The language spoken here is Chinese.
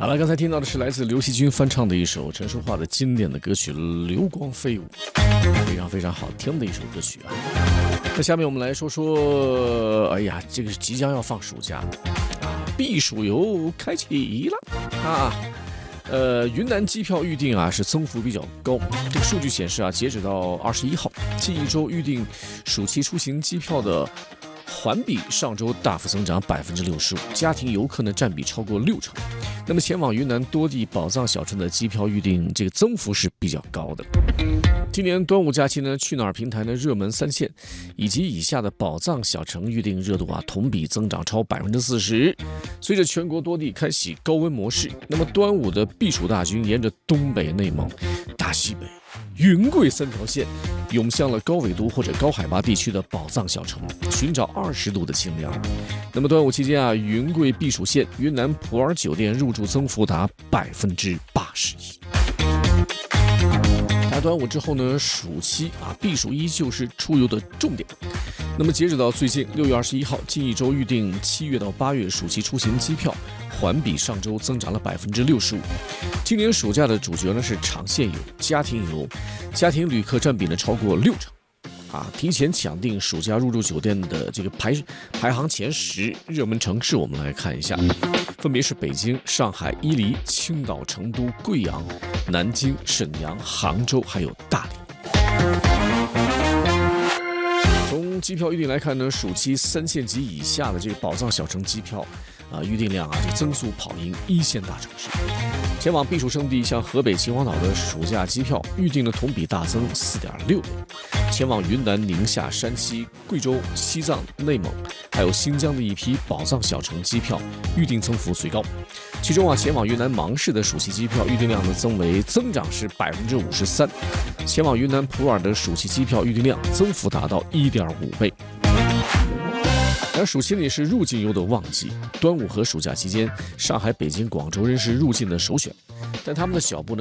好了，刚才听到的是来自刘惜君翻唱的一首陈淑桦的经典的歌曲《流光飞舞》，非常非常好听的一首歌曲啊。那下面我们来说说，哎呀，这个是即将要放暑假啊，避暑游开启了啊。云南机票预订啊是增幅比较高。这个数据显示啊，截止到21号，近一周预订暑期出行机票的环比上周大幅增长65%，家庭游客呢占比超过60%。那么前往云南多地宝藏小城的机票预订这个增幅是比较高的。今年端午假期呢，去哪儿平台呢热门3线以及以下的宝藏小城预订热度啊同比增长超40%。随着全国多地开启高温模式，那么端午的避暑大军沿着东北、内蒙、大西北、云贵3条线涌向了高纬度或者高海拔地区的宝藏小城，寻找20度的清凉。那么端午期间啊，云贵避暑县云南普洱酒店入住增幅达81%。大端午之后呢，暑期啊避暑依旧是出游的重点。那么截止到最近6月21号，近一周预订7月到8月暑期出行机票环比上周增长了65%。今年暑假的主角呢是长线游、家庭游，家庭旅客占比呢超过60%。提前抢订暑假入住酒店的这个排行前10热门城市，我们来看一下，分别是北京、上海、伊犁、青岛、成都、贵阳、南京、沈阳、杭州，还有大理。从机票预订来看呢，暑期3线及以下的这个宝藏小城机票预订量这增速跑赢1线大城市。前往避暑胜地像河北秦皇岛的暑假机票预订的同比大增4.6倍。前往云南、宁夏、山西、贵州、西藏、内蒙，还有新疆的一批宝藏小城机票预订增幅最高。其中前往云南芒市的暑期机票预订量的增长是53%，前往云南普洱的暑期机票预订量增幅达到1.5倍。而暑期里是入境游的旺季，端午和暑假期间，上海、北京、广州仍是入境的首选，但他们的脚步呢